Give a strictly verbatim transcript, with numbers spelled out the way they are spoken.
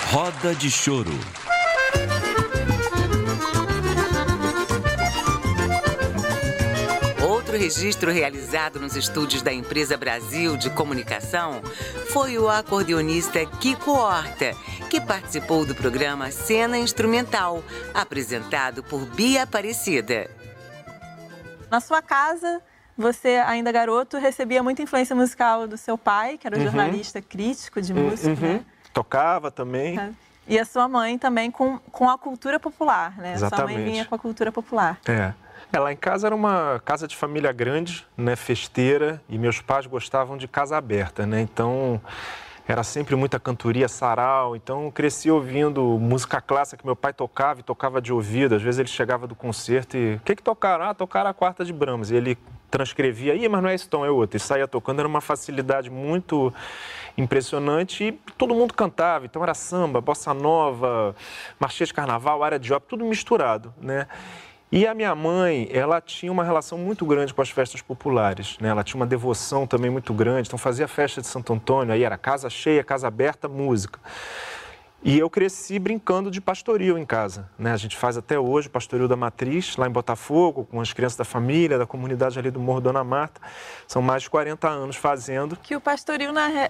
Roda de Choro. Outro registro realizado nos estúdios da Empresa Brasil de Comunicação foi o acordeonista Kiko Horta, que participou do programa Cena Instrumental, apresentado por Bia Aparecida. Na sua casa, você, ainda garoto, recebia muita influência musical do seu pai, que era um Uhum. jornalista crítico de música, Uhum. né? Tocava também. E a sua mãe também com, com a cultura popular, né? Exatamente. Sua mãe vinha com a cultura popular. É. É, lá em casa era uma casa de família grande, né, festeira, e meus pais gostavam de casa aberta, né? Então, era sempre muita cantoria, sarau. Então, eu cresci ouvindo música clássica que meu pai tocava e tocava de ouvido. Às vezes ele chegava do concerto e... O que que tocaram? Ah, tocaram a quarta de Brahms. E ele transcrevia. Ih, mas não é esse tom, é outro. E saía tocando. Era uma facilidade muito impressionante e todo mundo cantava. Então, era samba, bossa nova, marchinha de carnaval, área de ópera, tudo misturado, né? E a minha mãe, ela tinha uma relação muito grande com as festas populares, né? Ela tinha uma devoção também muito grande, então fazia festa de Santo Antônio, aí era casa cheia, casa aberta, música. E eu cresci brincando de pastoril em casa, né? A gente faz até hoje o pastoril da Matriz, lá em Botafogo, com as crianças da família, da comunidade ali do Morro Dona Marta. São mais de quarenta anos fazendo. Que o pastoril, na, re-